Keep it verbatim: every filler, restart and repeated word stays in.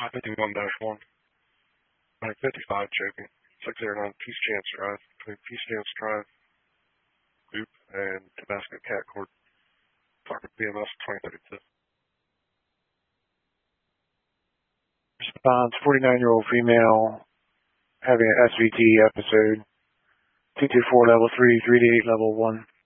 fifty-one dash one. nine fifty-five choking. six oh nine Peace Chance Drive. Between Peace Chance Drive, Loop, and Tabasco Cat Court. Talking B M S twenty thirty-two. Response, forty-nine-year-old female having an S V T episode. two two four level three, three eight level one.